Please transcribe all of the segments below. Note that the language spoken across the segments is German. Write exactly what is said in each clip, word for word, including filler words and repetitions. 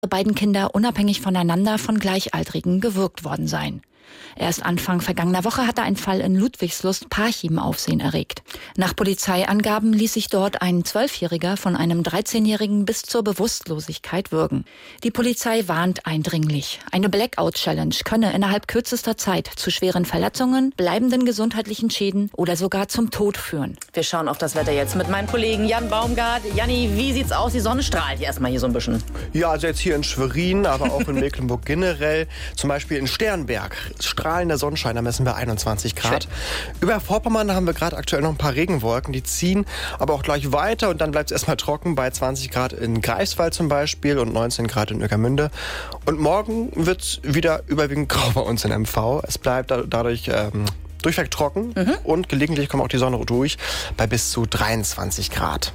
beiden Kinder unabhängig voneinander von Gleichaltrigen gewürgt worden seien. Erst Anfang vergangener Woche hatte ein Fall in Ludwigslust-Parchim Aufsehen erregt. Nach Polizeiangaben ließ sich dort ein Zwölfjähriger von einem dreizehnjährigen bis zur Bewusstlosigkeit würgen. Die Polizei warnt eindringlich. Eine Blackout-Challenge könne innerhalb kürzester Zeit zu schweren Verletzungen, bleibenden gesundheitlichen Schäden oder sogar zum Tod führen. Wir schauen auf das Wetter jetzt mit meinem Kollegen Jan Baumgart. Janni, wie sieht's aus? Die Sonne strahlt hier erstmal hier so ein bisschen. Ja, also jetzt hier in Schwerin, aber auch in Mecklenburg generell. Zum Beispiel in Sternberg. Strahlender Sonnenschein, da messen wir einundzwanzig Grad. Schön. Über Vorpommern haben wir gerade aktuell noch ein paar Regenwolken, die ziehen aber auch gleich weiter und dann bleibt es erstmal trocken bei zwanzig Grad in Greifswald zum Beispiel und neunzehn Grad in Ueckermünde. Und morgen wird es wieder überwiegend grau bei uns in M V. Es bleibt da, dadurch ähm, durchweg trocken mhm. und gelegentlich kommt auch die Sonne durch bei bis zu dreiundzwanzig Grad.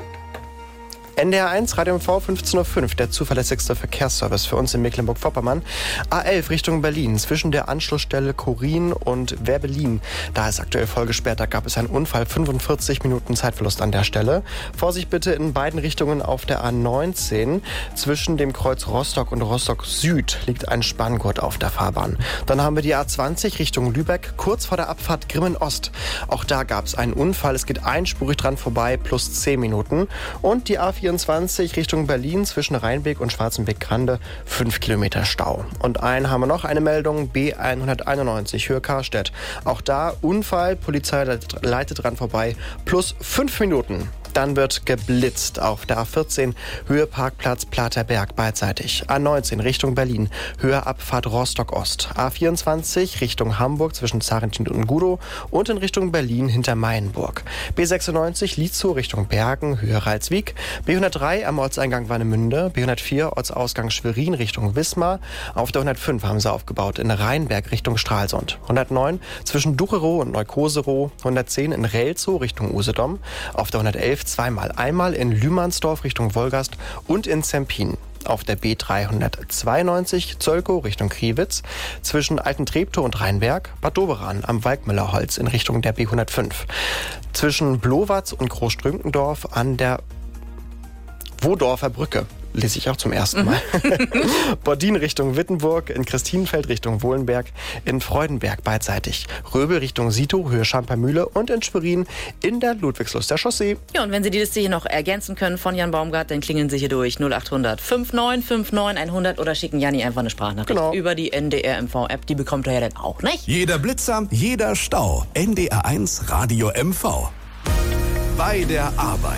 N D R eins, Radio M V, fünfzehn Uhr fünf, der zuverlässigste Verkehrsservice für uns in Mecklenburg-Vorpommern. A elf Richtung Berlin, zwischen der Anschlussstelle Chorin und Werbelin. Da ist aktuell voll gesperrt, da gab es einen Unfall, fünfundvierzig Minuten Zeitverlust an der Stelle. Vorsicht bitte in beiden Richtungen auf der A neunzehn. Zwischen dem Kreuz Rostock und Rostock Süd liegt ein Spanngurt auf der Fahrbahn. Dann haben wir die A zwanzig Richtung Lübeck, kurz vor der Abfahrt Grimmen Ost. Auch da gab es einen Unfall, es geht einspurig dran vorbei, plus zehn Minuten. Und die A vierundzwanzig Richtung Berlin zwischen Rheinbeck und Schwarzenbeck-Grande, fünf Kilometer Stau. Und einen haben wir noch, eine Meldung, B hunderteinundneunzig, Höhe Karstedt. Auch da Unfall, Polizei leitet dran vorbei, plus fünf Minuten. Dann wird geblitzt auf der A vierzehn, Höhe Parkplatz Platerberg beidseitig. A neunzehn Richtung Berlin, Höhe Abfahrt Rostock-Ost. A vierundzwanzig Richtung Hamburg zwischen Zarentin und Gudow und in Richtung Berlin hinter Meienburg. B sechsundneunzig Lietzow Richtung Bergen, Höhe Ralswiek. B hundertdrei am Ortseingang Warnemünde. B hundertvier Ortsausgang Schwerin Richtung Wismar. Auf der hundertfünf haben sie aufgebaut in Rheinberg Richtung Stralsund. hundertneun zwischen Ducherow und Neukoserow. hundertzehn in Relzow Richtung Usedom. Auf der hundertelf zweimal. Einmal in Lühmannsdorf Richtung Wolgast und in Zempin. Auf der B dreihundertzweiundneunzig Zölkow Richtung Kriwitz, zwischen Altentreptow und Rheinberg, Bad Doberan am Walkmüllerholz in Richtung der B hundertfünf. Zwischen Blowatz und Großstrünkendorf an der Wodorfer Brücke. Lese ich auch zum ersten Mal. Mhm. Bordin Richtung Wittenburg, in Christinenfeld Richtung Wohlenberg, in Freudenberg beidseitig. Röbel Richtung Sito, Höhe Schampermühle und in Schwerin in der Ludwigsluster Chaussee. Ja, und wenn Sie die Liste hier noch ergänzen können von Jan Baumgart, dann klingeln Sie hier durch null acht hundert neunundfünfzig neunundfünfzig hundert oder schicken Janni einfach eine Sprachnachricht genau. über die N D R M V-App. Die bekommt er ja dann auch, nicht? Jeder Blitzer, jeder Stau. N D R eins Radio M V. Bei der Arbeit.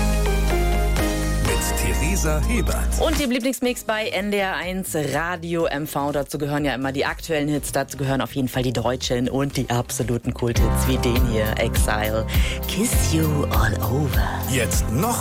Theresa Hebert. Und Ihr Lieblingsmix bei N D R eins Radio M V. Dazu gehören ja immer die aktuellen Hits. Dazu gehören auf jeden Fall die deutschen und die absoluten Kulthits wie den hier, Exile, Kiss You All Over. Jetzt noch